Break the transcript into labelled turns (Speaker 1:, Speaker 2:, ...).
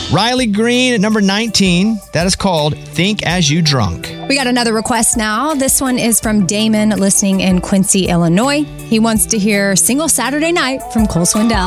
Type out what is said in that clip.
Speaker 1: Riley Green at number 19. That is called Think As You Drunk.
Speaker 2: We got another request now. This one is from Damon, listening in Quincy, Illinois. He wants to hear Single Saturday Night from Cole Swindell.